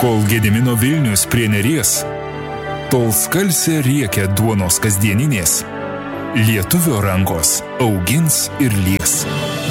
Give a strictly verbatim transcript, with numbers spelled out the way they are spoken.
Kol Gedimino Vilnius prie Neries, tol skalsė riekia duonos kasdieninės, lietuvio rankos augins ir lies.